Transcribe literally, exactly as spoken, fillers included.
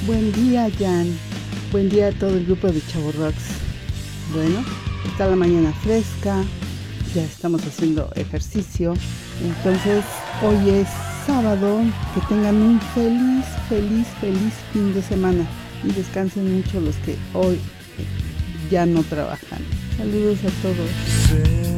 Buen día, Jan. Buen día a todo el grupo de Chavo Rocks. Bueno, está la mañana fresca, ya estamos haciendo ejercicio. Entonces, hoy es sábado. Que tengan un feliz, feliz, feliz fin de semana. Y descansen mucho los que hoy ya no trabajan. Saludos a todos.